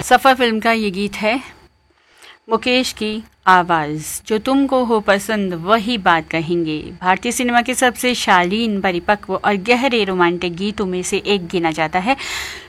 सफ़र film का ये गीत है, मुकेश की आवाज़। जो तुमको हो पसंद वही बात कहेंगे भारतीय सिनेमा के सबसे शालीन, परिपक्व और गहरे रोमांटिक गीतों में से एक गिना जाता है।